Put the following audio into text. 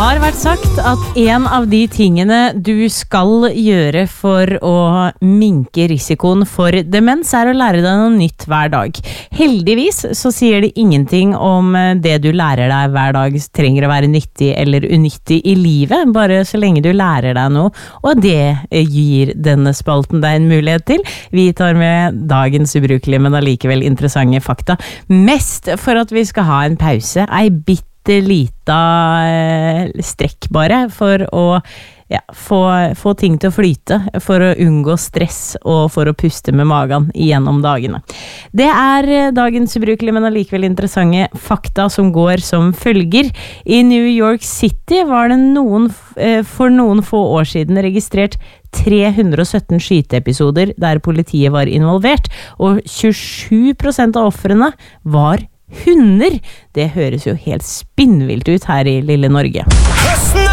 har vært sagt at en av de tingene du skal gjøre for å minke risikoen for demens å lære deg noe nytt hver dag. Heldigvis så sier det ingenting om det du lærer deg hver dag trenger å være nyttig eller unyttig i livet, bare så lenge du lærer deg noe, og det gir denne spalten deg en mulighet til. Vi tar med dagens ubrukelige, men allikevel interessante fakta, mest for at vi skal ha en pause, ei bitte lita strekk bare for å få ting til å flyte, for å unngå stress og for å puste med magen gjennom dagene. Det dagens ubrukelige, men allikevel interessante fakta som går som følger. I New York City var det for noen få år siden registrert 317 skyteepisoder der politiet var involvert, og 27% av ofrene var hunder. Det høres jo helt spinnvilt ut her i lille Norge.